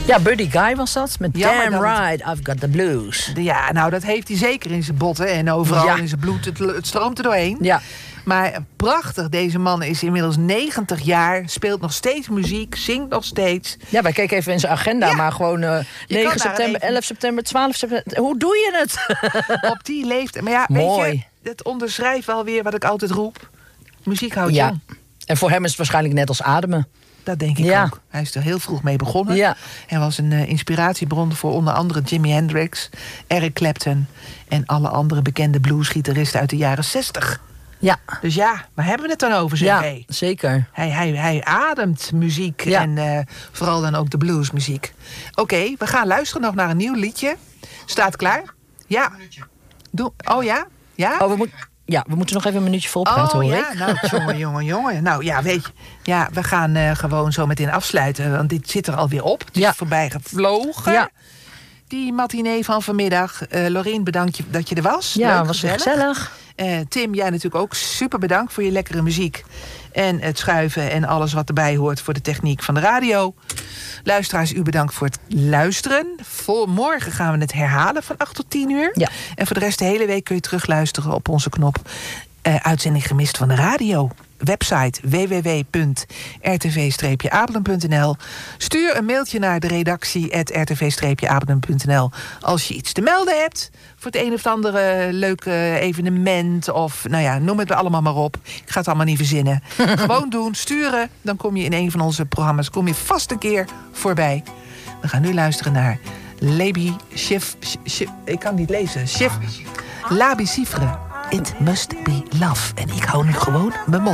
Ja, Buddy Guy was dat. Met Ja, Damn Right, I've Got the Blues. Ja, nou, dat heeft hij zeker in zijn botten. En overal in zijn bloed. Het stroomt er doorheen. Ja. Maar prachtig, deze man is inmiddels 90 jaar. Speelt nog steeds muziek, zingt nog steeds. Ja, wij keken even in zijn agenda. Maar gewoon 9 september, even... 11 september, 12 september. Hoe doe je het? Op die leeftijd. Maar ja, mooi. weet je, het onderschrijft wel weer wat ik altijd roep. Muziek houdt jong. En voor hem is het waarschijnlijk net als ademen. Dat denk ik ook. Hij is er heel vroeg mee begonnen. Ja. Hij was een inspiratiebron voor onder andere Jimi Hendrix, Eric Clapton en alle andere bekende bluesgitaristen uit de jaren 60. Ja. Dus ja, waar hebben we het dan over, zeg? Ja, zeker. Hij ademt muziek en vooral dan ook de bluesmuziek. Oké, we gaan luisteren nog naar een nieuw liedje. Staat klaar? Ja. Oh ja? Ja? Oh, we moeten nog even een minuutje volpraten, hoor ik. Nou, jongen. Nou ja, weet je. Ja, we gaan gewoon zo meteen afsluiten. Want dit zit er alweer op. Het is voorbij gevlogen. Ja. Die matinee van vanmiddag. Loreen, bedankt dat je er was. Ja, leuk, was gezellig. Tim, jij natuurlijk ook super bedankt voor je lekkere muziek. En het schuiven en alles wat erbij hoort voor de techniek van de radio. Luisteraars, u bedankt voor het luisteren. Morgen gaan we het herhalen van 8 tot 10 uur. Ja. En voor de rest de hele week kun je terugluisteren op onze knop uitzending gemist van de radio. Website www.rtv-apeldoorn.nl. Stuur een mailtje naar de redactie @rtv-apeldoorn.nl als je iets te melden hebt voor het een of andere leuke evenement of nou ja, noem het allemaal maar op. Ik ga het allemaal niet verzinnen. Gewoon doen, sturen, dan kom je in een van onze programma's vast een keer voorbij. We gaan nu luisteren naar Labi Chif. Ik kan niet lezen. Labi Cifre. It must be love. En ik hou nu gewoon mijn mond.